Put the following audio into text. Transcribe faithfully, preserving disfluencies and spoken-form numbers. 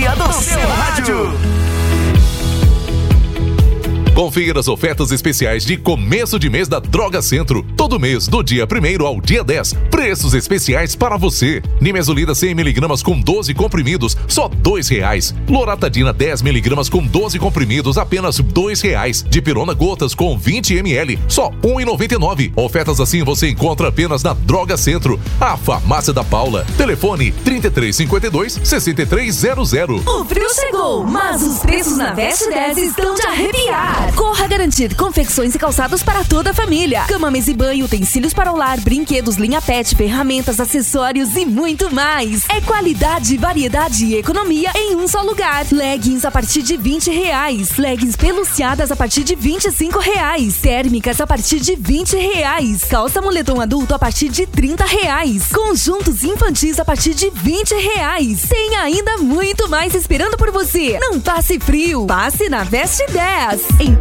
dia do seu rádio. Confira as ofertas especiais de começo de mês da Droga Centro. Todo mês, do dia primeiro ao dia dez. Preços especiais para você. Nimesulida cem miligramas com doze comprimidos, só dois reais. Loratadina dez miligramas com doze comprimidos, apenas dois reais. Dipirona gotas com vinte mililitros, só um real e noventa e nove centavos. Ofertas assim você encontra apenas na Droga Centro, a farmácia da Paula. Telefone trinta e três cinquenta e dois, sessenta e três zero zero. O frio chegou, mas os preços na Veste dez estão de arrepiar. Corra garantir confecções e calçados para toda a família. Cama, mesa e banho, utensílios para o lar, brinquedos, linha pet, ferramentas, acessórios e muito mais. É qualidade, variedade e economia em um só lugar. Leggings a partir de vinte reais. Leggings peluciadas a partir de vinte e cinco reais. Térmicas a partir de vinte reais. Calça moletom adulto a partir de trinta reais. Conjuntos infantis a partir de vinte reais. Tem ainda muito mais esperando por você. Não passe frio. Passe na Veste dez. Em